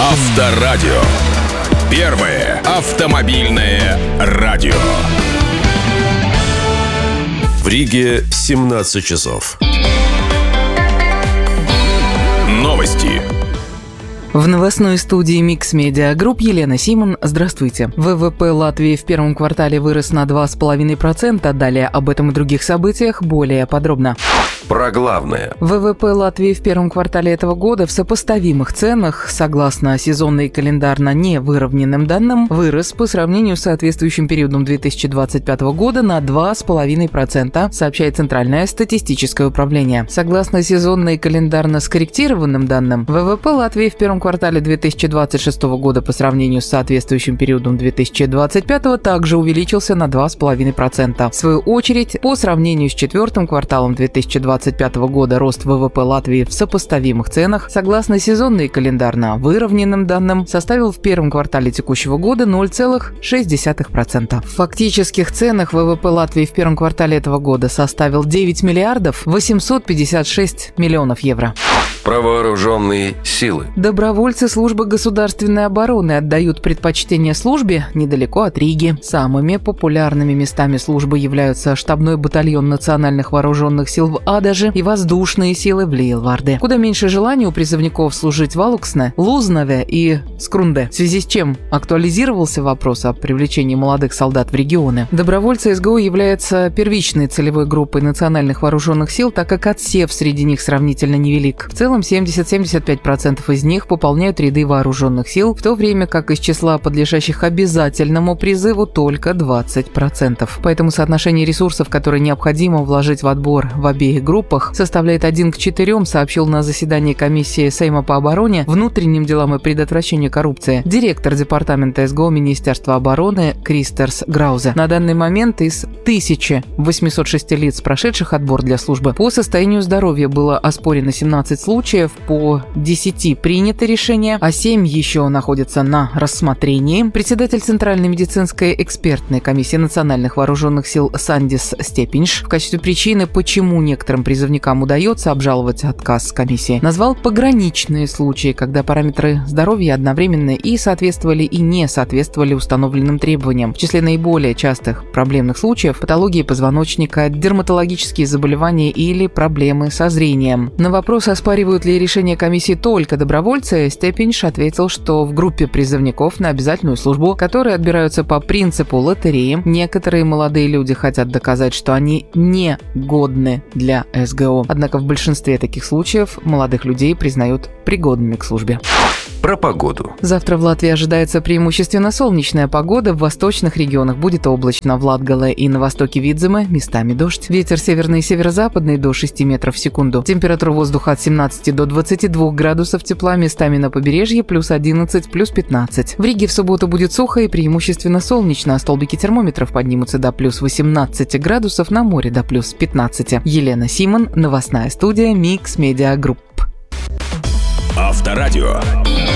Авторадио. Первое автомобильное радио. В Риге 17 часов. Новости. В новостной студии Mix Media Group Елена Симон. Здравствуйте. ВВП Латвии в первом квартале вырос на 2,5%. Далее об этом и других событиях более подробно. Про главное. ВВП Латвии в первом квартале этого года в сопоставимых ценах, согласно сезонно и календарно не выровненным данным, вырос по сравнению с соответствующим периодом 2025 года на 2,5%, сообщает Центральное статистическое управление. Согласно сезонно и календарно скорректированным данным, ВВП Латвии в первом квартале 2026 года по сравнению с соответствующим периодом 2025 также увеличился на 2,5%. В свою очередь, по сравнению с четвертым кварталом 2025 года рост ВВП Латвии в сопоставимых ценах, согласно сезонно и календарно выровненным данным, составил в первом квартале текущего года 0,6%. В фактических ценах ВВП Латвии в первом квартале этого года составил 9 миллиардов 856 миллионов евро. Про вооруженные силы. Добровольцы службы государственной обороны отдают предпочтение службе недалеко от Риги. Самыми популярными местами службы являются штабной батальон национальных вооруженных сил в Адаже и воздушные силы в Лиелварде. Куда меньше желания у призывников служить в Алуксне, Лузнаве и Скрунде, в связи с чем актуализировался вопрос о привлечении молодых солдат в регионы. Добровольцы СГО являются первичной целевой группой национальных вооруженных сил, так как отсев среди них сравнительно невелик. В целом 70-75% из них пополняют ряды вооруженных сил, в то время как из числа подлежащих обязательному призыву только 20%. Поэтому соотношение ресурсов, которые необходимо вложить в отбор в обеих группах, составляет 1 к 4, сообщил на заседании комиссии Сейма по обороне, внутренним делам и предотвращению коррупции директор департамента СГО Министерства обороны Кристерс Граузе. На данный момент из 1806 лиц, прошедших отбор для службы, по состоянию здоровья было оспорено 17 случаев, по 10 принято решение, а 7 еще находятся на рассмотрении. Председатель Центральной медицинской экспертной комиссии национальных вооруженных сил Сандис Степинш в качестве причины, почему некоторым призывникам удается обжаловать отказ комиссии, назвал пограничные случаи, когда параметры здоровья одновременно и соответствовали, и не соответствовали установленным требованиям. В числе наиболее частых проблемных случаев патологии позвоночника, дерматологические заболевания или проблемы со зрением. На вопрос, оспаривают ли решение комиссии только добровольцы, Степинш ответил, что в группе призывников на обязательную службу, которые отбираются по принципу лотереи, некоторые молодые люди хотят доказать, что они не годны для СГО. Однако в большинстве таких случаев молодых людей признают пригодными к службе. Про погоду. Завтра в Латвии ожидается преимущественно солнечная погода. В восточных регионах будет облачно. В Латгале и на востоке Видземе местами дождь. Ветер северный и северо-западный до 6 метров в секунду. Температура воздуха от 17 до 22 градусов тепла. Местами на побережье плюс 11, плюс 15. В Риге в субботу будет сухо и преимущественно солнечно. Столбики термометров поднимутся до плюс 18 градусов, на море до плюс 15. Елена Симон, новостная студия Mix Media Group. Авторадио.